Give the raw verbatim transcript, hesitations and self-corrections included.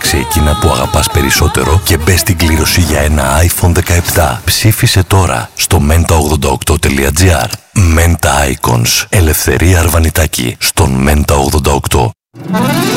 Ψάξε εκείνα που αγαπάς περισσότερο και μπες στην κλήρωση για ένα άιφον δεκαεπτά. Ψήφισε τώρα στο μέντα ογδόντα οκτώ τελεία τζι άρ. Menta Icons. Ελευθερία Αρβανιτάκη στον Μέντα ογδόντα οκτώ.